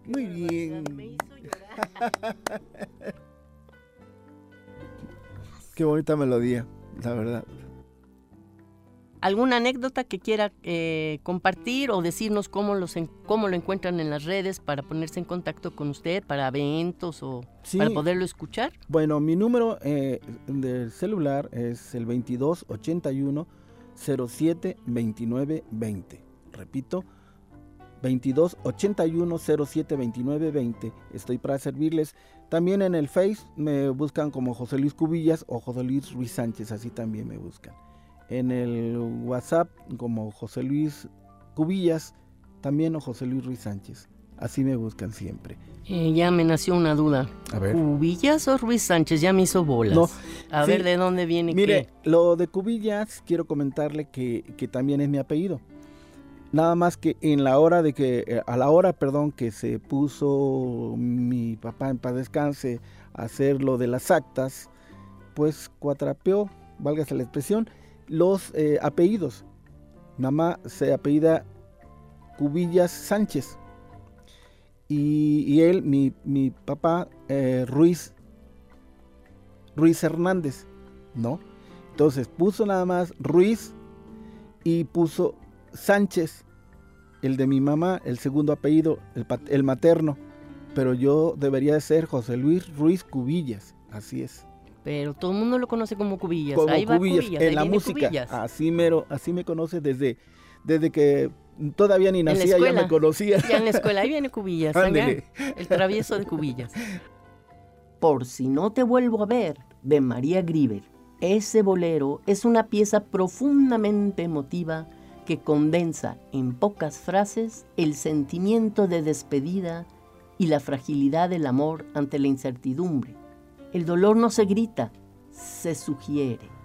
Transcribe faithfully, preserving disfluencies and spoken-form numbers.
Muy bien. Me hizo llorar. Qué bonita melodía, la verdad. ¿Alguna anécdota que quiera eh, compartir o decirnos cómo, los en, cómo lo encuentran en las redes para ponerse en contacto con usted, para eventos o Sí. para poderlo escuchar? Bueno, mi número eh, del celular es el veintidós ochenta y uno cero siete veintinueve veinte. Repito, veintidós ochenta y uno cero siete veintinueve veinte. Estoy para servirles. También en el Face me buscan como José Luis Cubillas o José Luis Ruiz Sánchez, así también me buscan. En el WhatsApp como José Luis Cubillas, también o José Luis Ruiz Sánchez. Así me buscan siempre. Eh, ya me nació una duda. A ver. ¿Cubillas o Ruiz Sánchez? Ya me hizo bolas. No, A sí. ver de dónde viene. Mire, qué. lo de Cubillas, quiero comentarle que, que también es mi apellido. Nada más que en la hora de que, a la hora, perdón, que se puso mi papá en paz descanse a hacer lo de las actas, pues cuatrapeó, válgase la expresión, los eh, apellidos. Mamá se apellida Cubillas Sánchez y, y él, mi, mi papá, eh, Ruiz, Ruiz Hernández, ¿no? Entonces puso nada más Ruiz y puso Sánchez, el de mi mamá, el segundo apellido, el, el materno, pero yo debería de ser José Luis Ruiz Cubillas, así es. Pero todo el mundo lo conoce como Cubillas. Como ahí va Cubillas, Cubillas, en ahí la viene música, Cubillas. así mero, así me conoce desde, desde que todavía ni En la nacía, ya escuela. me conocía. Ya en la escuela, ahí viene Cubillas. Ándele. allá, el travieso de Cubillas. Por si no te vuelvo a ver, de María Grieber. Ese bolero es una pieza profundamente emotiva que condensa en pocas frases el sentimiento de despedida y la fragilidad del amor ante la incertidumbre. El dolor no se grita, se sugiere.